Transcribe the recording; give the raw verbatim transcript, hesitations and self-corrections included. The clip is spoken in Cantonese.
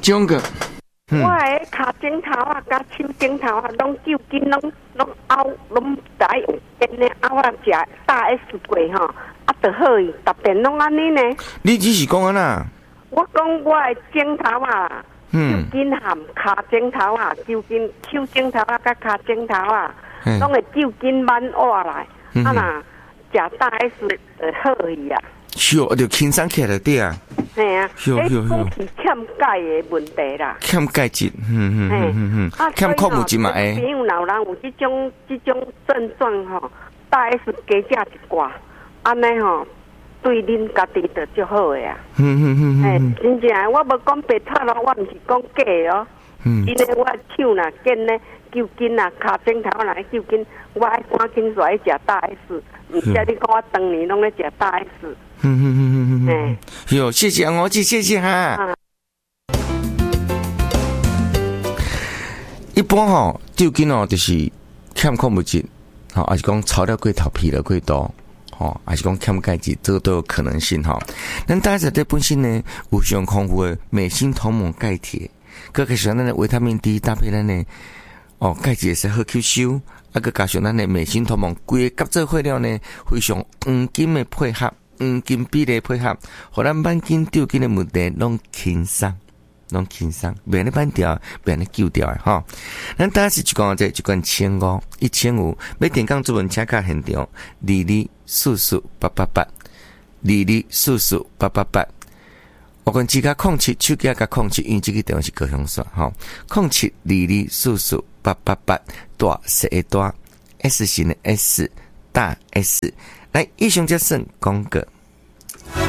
种个。 我诶脚趾头啊，甲手指头啊，拢揪筋，拢拢凹，拢在用针咧凹啊，食大 S 过吼，啊，就好伊，逐遍拢安尼呢。 你只是讲安那？ 我讲我诶指头啊， 嗯， 手筋含脚趾头啊，揪筋，手指头啊，甲脚趾头啊，拢会揪筋慢活来， 嗯、 啊那食大 S 就好伊啊。 是哦，就轻松起来对啊。 系啊， 是哦，是哦， 是欠钙的问题啦。 欠钙质，嗯嗯嗯嗯嗯，欠矿物质嘛诶。 朋友老人有这种这种症状吼，大 S 加食一寡，安尼吼，对恁家己就足好的啊。 嗯嗯嗯嗯。 诶，真正我无讲白套咯，我毋是讲假哦。嗯。因为我手若紧咧揪筋啊，脚趾头若揪筋，我爱赶紧来食大 S。唔知你讲我当年拢咧食大 S。 嗯嗯嗯嗯嗯。哎，哟，谢谢我姐，谢谢哈。啊、一般吼，丢筋哦，就是欠矿物质，吼，还是讲炒料过头、皮了过多，吼，还是讲欠钙质，这个都有可能性哈。咱大家在本身呢，有上丰富的镁、锌、铜、锰、钙、铁，佮加上咱的维他命 D 搭配咱的哦，钙质也是好吸收。啊，佮加上咱的镁、锌、铜、锰，规个合作伙了呢，非常黄金的配合，黄金比例配合，互咱慢筋、丢筋的问题拢轻松，拢轻松，袂咧慢掉，袂咧救掉的吼。咱当时就讲这一罐千五，一千五，要点讲做文请卡现场，二二四四八八八，二二四四八八八。我讲自家控七，手机甲控七，因为这个电话是高雄线吼，控七二二四四八八八，大写的大 S 型的 S 大 S， 来以上则算广告。